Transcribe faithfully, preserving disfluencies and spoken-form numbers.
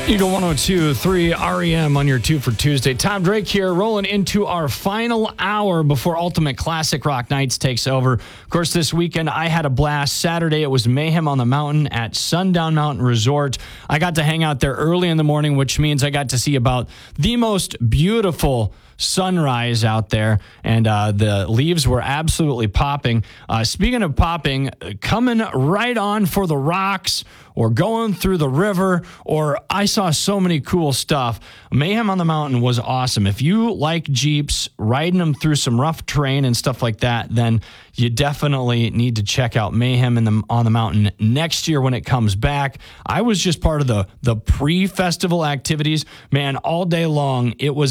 Eagle one oh two point three R E M on your two for Tuesday. Tom Drake here, rolling into our final hour before Ultimate Classic Rock Nights takes over. Of course, this weekend I had a blast. Saturday it was Mayhem on the Mountain at Sundown Mountain Resort. I got to hang out there early in the morning, which means I got to see about the most beautiful sunrise out there, and uh, the leaves were absolutely popping. Uh, speaking of popping, coming right on for the rocks or going through the river, or I saw so many cool stuff. Mayhem on the Mountain was awesome. If you like Jeeps, riding them through some rough terrain and stuff like that, then you definitely need to check out Mayhem in the, on the Mountain next year when it comes back. I was just part of the, the pre-festival activities. Man, all day long, it was